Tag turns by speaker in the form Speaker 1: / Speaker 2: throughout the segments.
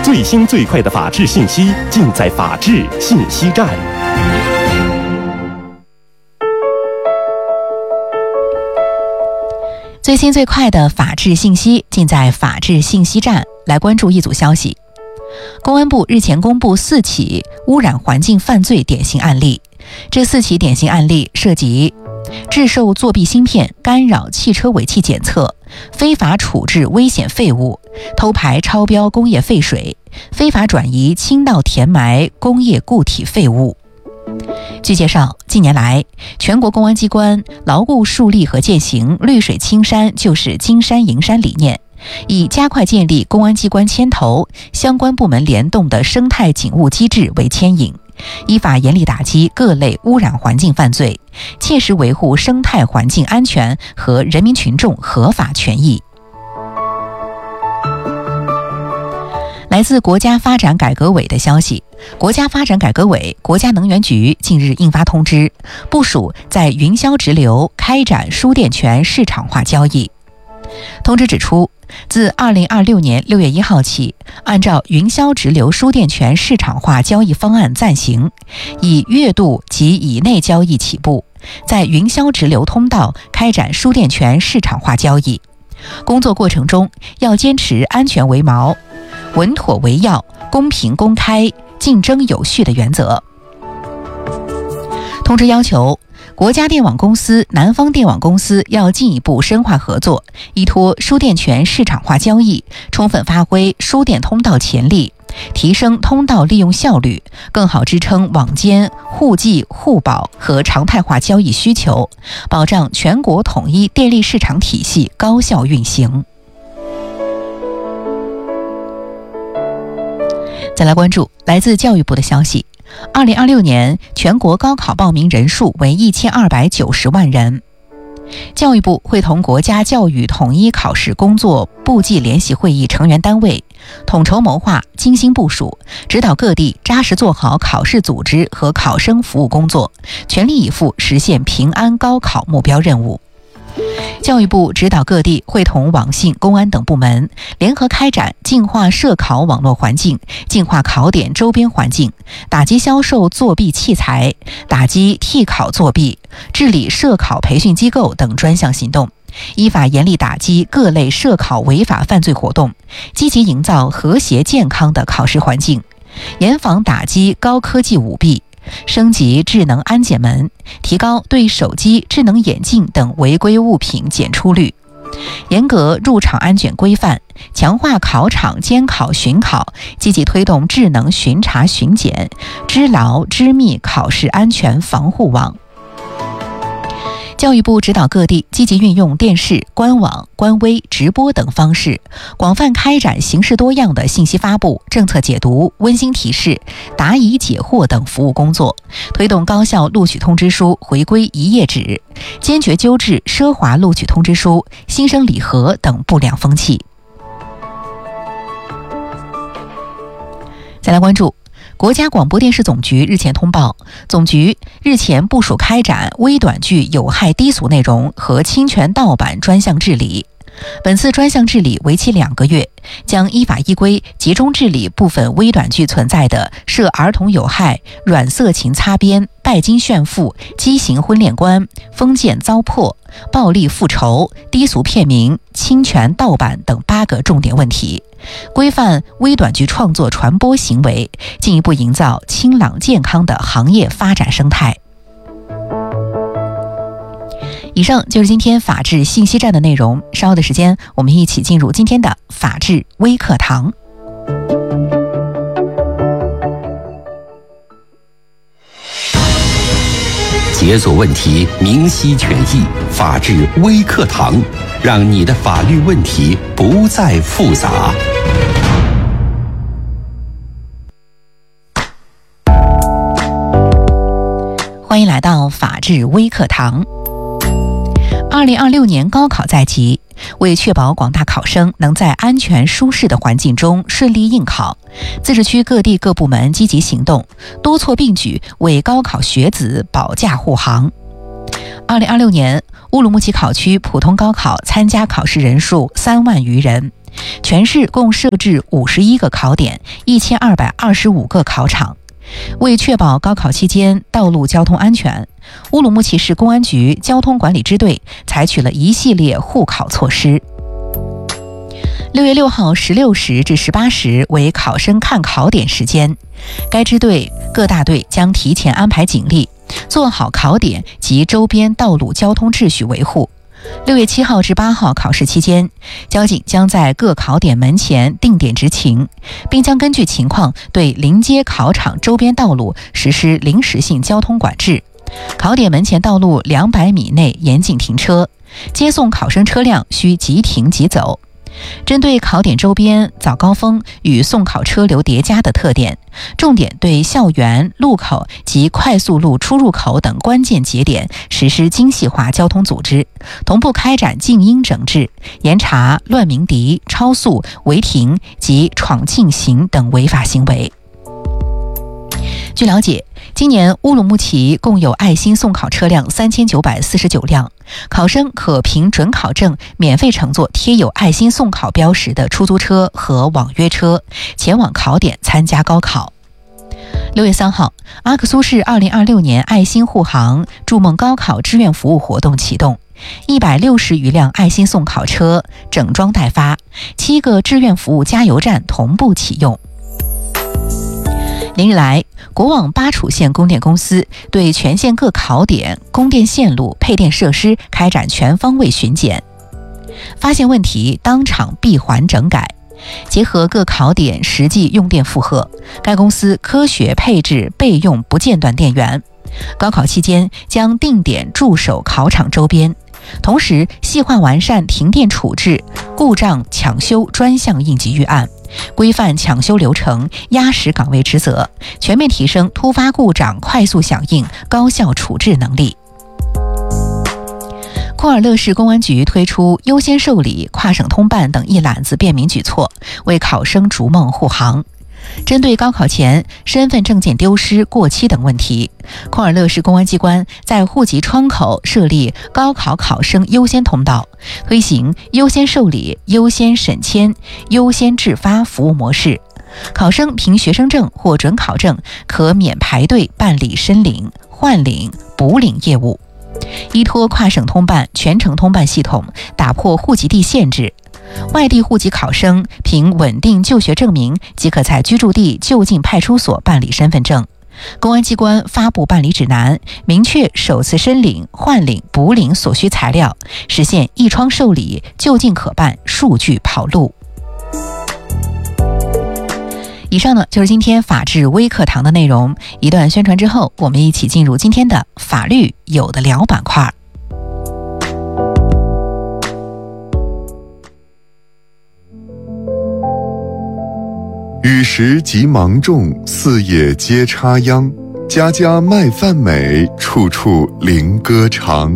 Speaker 1: 最新最快的法治信息，尽在法治信息站。
Speaker 2: 最新最快的法治信息，尽在法治信息站。来关注一组消息。公安部日前公布4起污染环境犯罪典型案例，这4起典型案例涉及制售作弊芯片、干扰汽车尾气检测、非法处置危险废物、偷排超标工业废水、非法转移倾倒填埋工业固体废物。据介绍，近年来，全国公安机关牢固树立和践行绿水青山就是金山银山理念，以加快建立公安机关牵头、相关部门联动的生态警务机制为牵引，依法严厉打击各类污染环境犯罪，切实维护生态环境安全和人民群众合法权益。来自国家发展改革委的消息，国家发展改革委、国家能源局近日印发通知，部署在云霄直流开展输电权市场化交易。通知指出，自2026年6月1号起，按照云霄直流输电权市场化交易方案暂行，以月度及以内交易起步，在云霄直流通道开展输电权市场化交易。工作过程中要坚持安全为锚、稳妥为要、公平公开、竞争有序的原则。通知要求，国家电网公司、南方电网公司要进一步深化合作，依托输电权市场化交易，充分发挥输电通道潜力，提升通道利用效率，更好支撑网间互济互保和常态化交易需求，保障全国统一电力市场体系高效运行。再来关注来自教育部的消息，2026年全国高考报名人数为1290万人。教育部会同国家教育统一考试工作部际联席会议成员单位，统筹谋划、精心部署，指导各地扎实做好考试组织和考生服务工作，全力以赴实现平安高考目标任务。教育部指导各地会同网信、公安等部门联合开展净化涉考网络环境、净化考点周边环境，打击销售作弊器材，打击替考作弊，治理涉考培训机构等专项行动，依法严厉打击各类涉考违法犯罪活动，积极营造和谐健康的考试环境，严防打击高科技舞弊，升级智能安检门，提高对手机、智能眼镜等违规物品检出率，严格入场安检规范，强化考场监考巡考，积极推动智能巡查巡检，织牢织密考试安全防护网。教育部指导各地积极运用电视、官网、官微、直播等方式，广泛开展形式多样的信息发布、政策解读、温馨提示、答疑解惑等服务工作，推动高校录取通知书回归一页纸，坚决纠治奢华录取通知书、新生礼盒等不良风气。再来关注国家广播电视总局日前通报，总局日前部署开展微短剧有害低俗内容和侵权盗版专项治理。本次专项治理为期2个月，将依法依规集中治理部分微短剧存在的涉儿童有害、软色情擦边、拜金炫富、畸形婚恋观、封建糟粕、暴力复仇、低俗片名、侵权盗版等8个重点问题，规范微短剧创作传播行为，进一步营造清朗健康的行业发展生态。以上就是今天法治信息站的内容，稍后的时间我们一起进入今天的法治微课堂。
Speaker 3: 解锁问题，明晰权益，法治微课堂，让你的法律问题不再复杂。
Speaker 2: 欢迎来到法治微课堂。2026年高考在即，为确保广大考生能在安全舒适的环境中顺利应考，自治区各地各部门积极行动，多措并举，为高考学子保驾护航。2026年乌鲁木齐考区普通高考参加考试人数3万余人， 全市共设置51个考点，1225个考场。为确保高考期间道路交通安全，乌鲁木齐市公安局交通管理支队采取了一系列护考措施。6月6号16时至18时为考生看考点时间，该支队各大队将提前安排警力，做好考点及周边道路交通秩序维护。6月7号至8号考试期间，交警将在各考点门前定点执勤，并将根据情况对临街考场周边道路实施临时性交通管制。考点门前道路200米内严禁停车，接送考生车辆需即停即走。针对考点周边早高峰与送考车流叠加的特点，重点对校园、路口及快速路出入口等关键节点实施精细化交通组织，同步开展静音整治，严查乱鸣笛、超速、违停及闯禁行等违法行为。据了解，今年乌鲁木齐共有爱心送考车辆3949辆，考生可凭准考证免费乘坐贴有爱心送考标识的出租车和网约车，前往考点参加高考。6月3号，阿克苏市2026年爱心护航筑梦高考志愿服务活动启动，160余辆爱心送考车整装待发，7个志愿服务加油站同步启用。连日来，国网巴楚县供电公司对全县各考点、供电线路、配电设施开展全方位巡检，发现问题当场闭环整改。结合各考点实际用电负荷，该公司科学配置备用不间断电源。高考期间将定点驻守考场周边，同时细化完善停电处置、故障抢修专项应急预案，规范抢修流程，压实岗位职责，全面提升突发故障快速响应、高效处置能力。库尔勒市公安局推出优先受理、跨省通办等一揽子便民举措，为考生逐梦护航。针对高考前身份证件丢失、过期等问题，库尔勒市公安机关在户籍窗口设立高考考生优先通道，推行优先受理、优先审签、优先制发服务模式。考生凭学生证或准考证可免排队办理申领、换领、补领业务。依托跨省通办、全程通办系统，打破户籍地限制。外地户籍考生凭稳定就学证明即可在居住地就近派出所办理身份证。公安机关发布办理指南，明确首次申领、换领、补领所需材料，实现一窗受理、就近可办、数据跑路。以上呢就是今天法治微课堂的内容。一段宣传之后，我们一起进入今天的法律有的聊板块。
Speaker 4: 与时急芒种，四野皆插秧，家家麦饭美，处处灵歌长。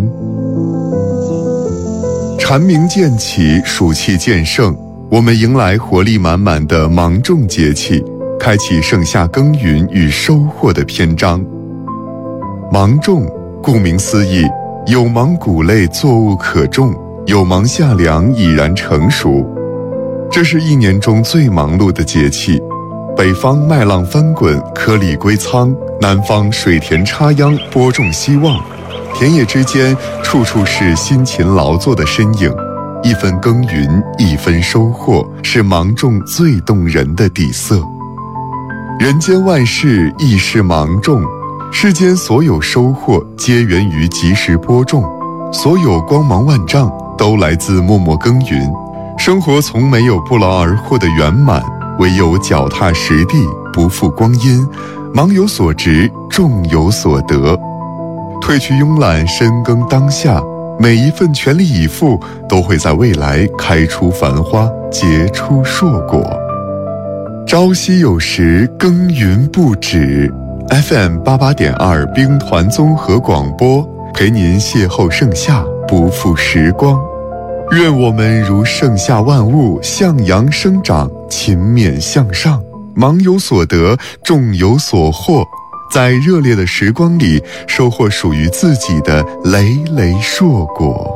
Speaker 4: 蝉鸣渐起，暑气渐盛，我们迎来活力满满的芒种节气，开启盛夏耕耘与收获的篇章。芒种顾名思义，有芒谷类作物可种，有芒夏粮已然成熟。这是一年中最忙碌的节气，北方麦浪翻滚，颗粒归仓，南方水田插秧，播种希望。田野之间，处处是辛勤劳作的身影，一分耕耘一分收获，是芒种最动人的底色。人间万事亦是芒种，世间所有收获皆源于及时播种，所有光芒万丈都来自默默耕耘。生活从没有不劳而获的圆满，唯有脚踏实地，不负光阴，忙有所值，种有所得。褪去慵懒，深耕当下，每一份全力以赴都会在未来开出繁花，结出硕果。朝夕有时，耕耘不止。 FM 88.2兵团综合广播，陪您邂逅盛夏，不负时光。愿我们如盛夏万物，向阳生长，勤勉向上，忙有所得，种有所获，在热烈的时光里收获属于自己的累累硕果。